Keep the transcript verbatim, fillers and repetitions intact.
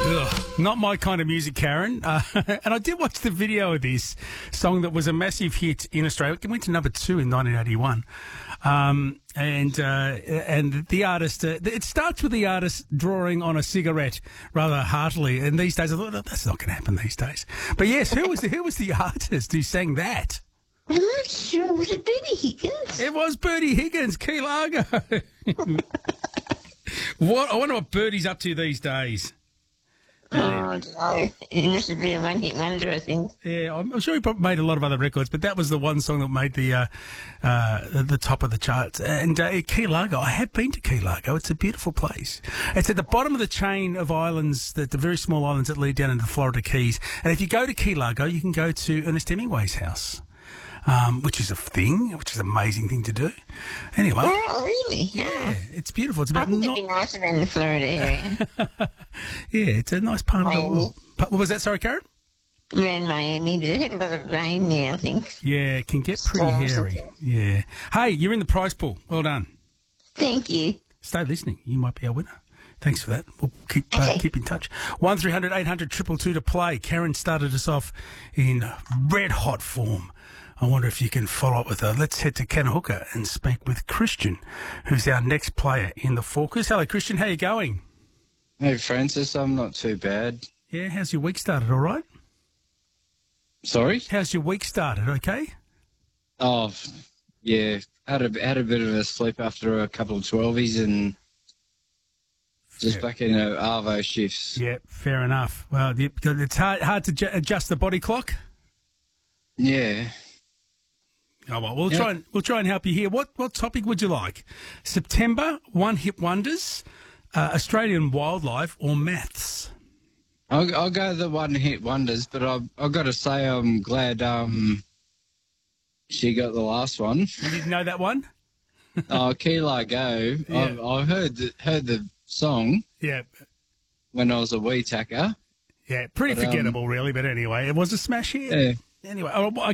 Ugh, not my kind of music, Karen. Uh, and I did watch the video of this song that was a massive hit in Australia. It went to number two in nineteen eighty-one. Um, and uh, and the artist, uh, it starts with the artist drawing on a cigarette rather heartily. And these days, I thought, oh, that's not going to happen these days. But yes, who was the, who was the artist who sang that? I'm not sure. Was it Bertie Higgins? It was Bertie Higgins, Key Largo. What, I wonder what Bertie's up to these days. Oh, I don't know. It must have been a one-hit wonder, I think. Yeah, I'm, I'm sure he probably made a lot of other records, but that was the one song that made the uh, uh, the, the top of the charts. And uh, Key Largo, I have been to Key Largo. It's a beautiful place. It's at the bottom of the chain of islands, the, the very small islands that lead down into the Florida Keys. And if you go to Key Largo, you can go to Ernest Hemingway's house. Um, which is a thing, which is an amazing thing to do. Anyway. Oh, really? Yeah. Yeah, it's beautiful. It's I about think not... it'd be nicer than the Florida area. Yeah, it's a nice part of the Miami. world. What was that, sorry, Karen? Around Miami, but it had a lot of rain there, I think. Yeah, it can get pretty Storms and hairy. things. Yeah. Hey, you're in the prize pool. Well done. Thank you. Stay listening. You might be our winner. Thanks for that. We'll keep uh, Okay. keep in touch. one three hundred eight hundred two two two to play. Karen started us off in red hot form. I wonder if you can follow up with her. Let's head to Kanahooka and speak with Christian, who's our next player in the Focus. Hello, Christian. How you going? Hey, Francis, I'm not too bad. Yeah, how's your week started? All right? Sorry? How's your week started? Okay? Oh, yeah, had a, had a bit of a sleep after a couple of twelvies and just Yeah. back in uh, Arvo shifts. Yeah, fair enough. Well, you- it's hard, hard to ju- adjust the body clock. Yeah. Oh, well, we'll Yeah. try and we'll try and help you here. What what topic would you like? September, one hit wonders, uh, Australian wildlife, or maths? I'll, I'll go the one-hit wonders, but I've, I've got to say I'm glad um she got the last one. You didn't know that one? Oh, Key Largo. Yeah. I've, I've heard the, heard the song Yeah, when I was a wee tacker. yeah, pretty But, um, forgettable, really. But anyway, it was a smash hit. Yeah. Anyway, oh, well,